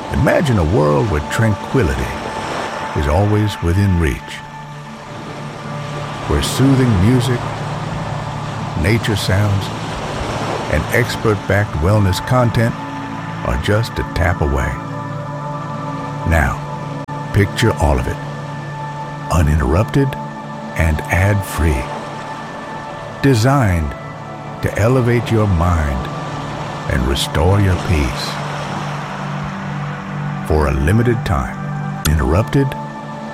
Imagine a world where tranquility is always within reach, where soothing music, nature sounds, and expert-backed wellness content are just a tap away. Now, picture all of it, uninterrupted and ad-free. Designed to elevate your mind and restore your peace. For a limited time, interrupted